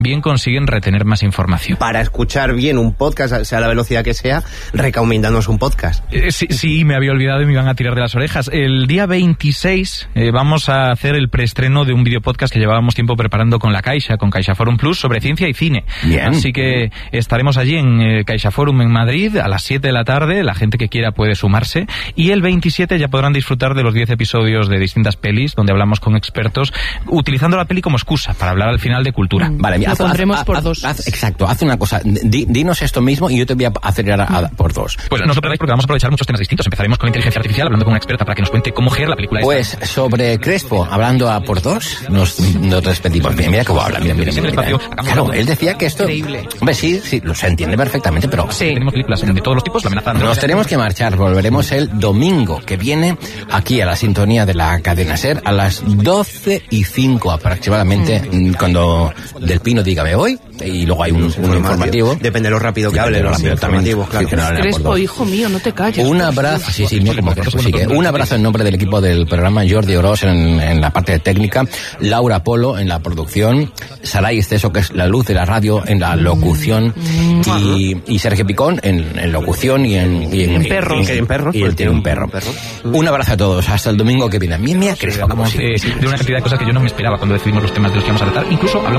bien consiguen retener más información. Para escuchar bien un podcast, sea la velocidad que sea, recomiéndanos un podcast. Sí, me había olvidado y me iban a tirar de las orejas. El día 26 vamos a hacer el preestreno de un videopodcast que llevábamos tiempo preparando con la Caixa, con Caixa Forum Plus, sobre ciencia y cine. Bien. Así que estaremos allí en Caixa Forum en Madrid a las 7 de la tarde. La gente que quiera puede sumarse. Y el 27 ya podrán disfrutar de los 10 episodios de distintas pelis, donde hablamos con expertos, utilizando la peli como excusa para hablar al final de cultura. Vale, mira, lo pondremos por dos. Exacto, haz una cosa. Dinos esto mismo y yo te voy a acelerar por dos. Pues no os lo perdáis porque vamos a aprovechar muchos temas distintos. Empezaremos con inteligencia artificial, hablando con una experta para que nos cuente cómo gerar la película. Pues sobre Crespo, hablando a por dos, nos despedimos. Mira cómo habla, mira. Claro, él decía que esto... Increíble. Hombre, sí, lo se entiende perfectamente, pero... Sí, tenemos películas de todos los tipos, la amenaza... Nos tenemos que marchar, volveremos el domingo que viene aquí a la sintonía de la cadena SER a las 12:05 aproximadamente, cuando Del Pino diga me voy, y luego hay un informativo. Depende de lo rápido que hable, los informativos, claro. Crespo, hijo mío, no te calles. Un abrazo, sí, mira como Crespo sigue. Un abrazo en nombre del equipo del programa, Jordi Oroz en la parte técnica, Laura Polo en la producción, Saray Esteso, que es la luz de la radio, en la locución, y Sergio Picón en locución y en perros. En perros. Y él tiene un perro. Un abrazo a todos, hasta el domingo que viene. Mira Crespo, como de una cantidad de cosas que yo no me esperaba cuando decidimos los temas de los que vamos a tratar. Incluso hablamos